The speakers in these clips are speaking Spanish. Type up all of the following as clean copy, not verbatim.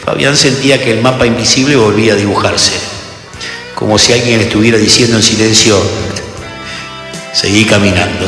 Fabián sentía que el mapa invisible volvía a dibujarse, como si alguien estuviera diciendo en silencio: seguí caminando.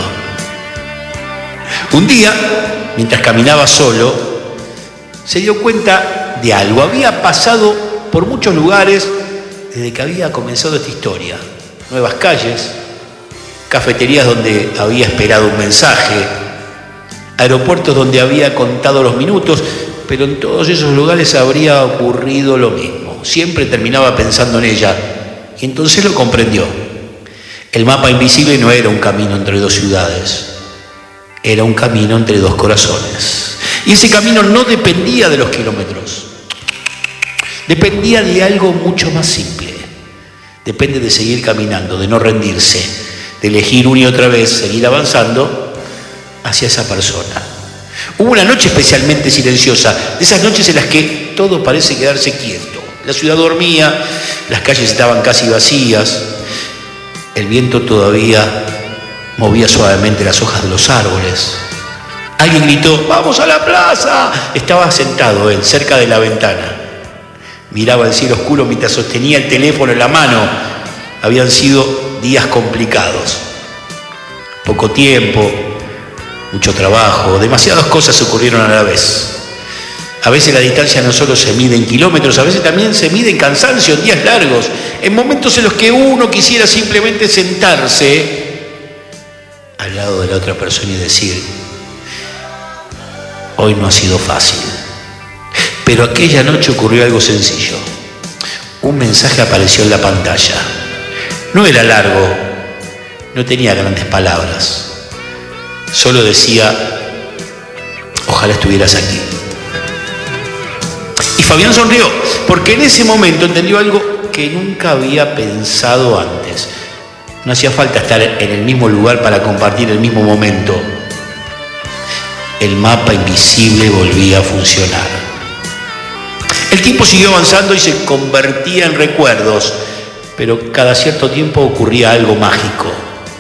Un día, mientras caminaba solo, se dio cuenta de algo. Había pasado por muchos lugares desde que había comenzado esta historia. Nuevas calles, cafeterías donde había esperado un mensaje, aeropuertos donde había contado los minutos, pero en todos esos lugares habría ocurrido lo mismo. Siempre terminaba pensando en ella, y entonces lo comprendió. El mapa invisible no era un camino entre dos ciudades, era un camino entre dos corazones. Y ese camino no dependía de los kilómetros, dependía de algo mucho más simple. Depende de seguir caminando, de no rendirse, de elegir una y otra vez, seguir avanzando hacia esa persona. Hubo una noche especialmente silenciosa, de esas noches en las que todo parece quedarse quieto. La ciudad dormía, las calles estaban casi vacías, el viento todavía movía suavemente las hojas de los árboles. Alguien gritó: ¡vamos a la plaza! Estaba sentado él, cerca de la ventana. Miraba el cielo oscuro mientras sostenía el teléfono en la mano. Habían sido días complicados. Poco tiempo, mucho trabajo, demasiadas cosas ocurrieron a la vez. A veces la distancia no solo se mide en kilómetros, a veces también se mide en cansancio, en días largos, en momentos en los que uno quisiera simplemente sentarse al lado de la otra persona y decir: hoy no ha sido fácil. Pero aquella noche ocurrió algo sencillo. Un mensaje apareció en la pantalla. No era largo, no tenía grandes palabras. Solo decía: ojalá estuvieras aquí. Y Fabián sonrió, porque en ese momento entendió algo que nunca había pensado antes. No hacía falta estar en el mismo lugar para compartir el mismo momento. El mapa invisible volvía a funcionar. El tiempo siguió avanzando y se convertía en recuerdos, pero cada cierto tiempo ocurría algo mágico.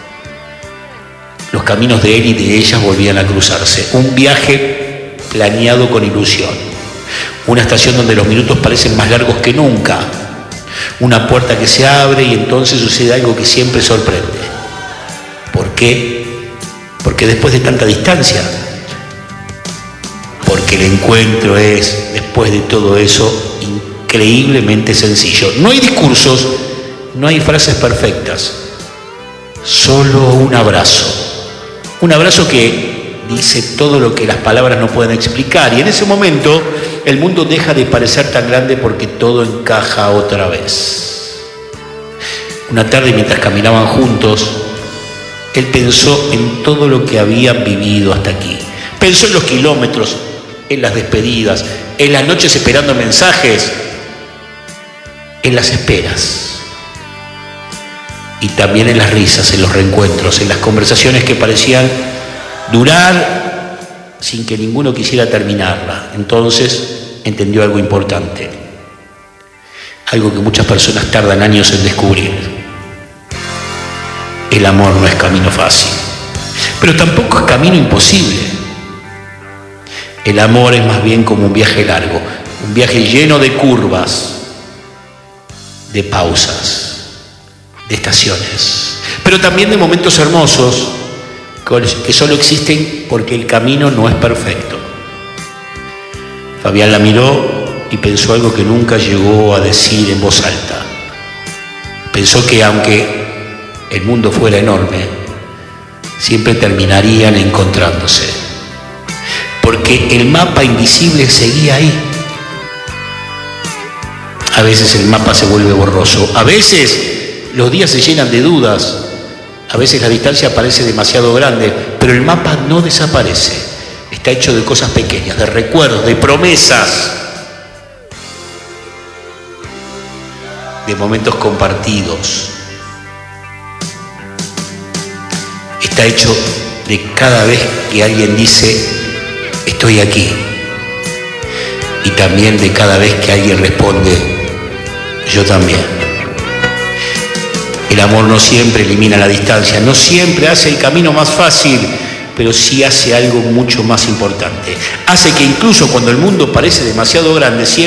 Los caminos de él y de ellas volvían a cruzarse. Un viaje planeado con ilusión. Una estación donde los minutos parecen más largos que nunca. Una puerta que se abre y entonces sucede algo que siempre sorprende. ¿Por qué? Porque después de tanta distancia, porque el encuentro es, después de todo eso, increíblemente sencillo. No hay discursos, no hay frases perfectas, solo un abrazo. Un abrazo que dice todo lo que las palabras no pueden explicar. Y en ese momento el mundo deja de parecer tan grande porque todo encaja otra vez. Una tarde, mientras caminaban juntos, él pensó en todo lo que habían vivido hasta aquí. Pensó en los kilómetros, en las despedidas, en las noches esperando mensajes, en las esperas. Y también en las risas, en los reencuentros, en las conversaciones que parecían durar sin que ninguno quisiera terminarla. Entonces entendió algo importante, algo que muchas personas tardan años en descubrir. El amor no es camino fácil, pero tampoco es camino imposible. El amor es más bien como un viaje largo, un viaje lleno de curvas, de pausas, de estaciones, pero también de momentos hermosos que solo existen porque el camino no es perfecto. Fabián la miró y pensó algo que nunca llegó a decir en voz alta. Pensó que aunque el mundo fuera enorme, siempre terminarían encontrándose, porque el mapa invisible seguía ahí. A veces el mapa se vuelve borroso, a veces los días se llenan de dudas, a veces la distancia parece demasiado grande, pero el mapa no desaparece. Está hecho de cosas pequeñas, de recuerdos, de promesas, de momentos compartidos. Está hecho de cada vez que alguien dice: estoy aquí. Y también de cada vez que alguien responde: yo también. El amor no siempre elimina la distancia, no siempre hace el camino más fácil, pero sí hace algo mucho más importante. Hace que incluso cuando el mundo parece demasiado grande,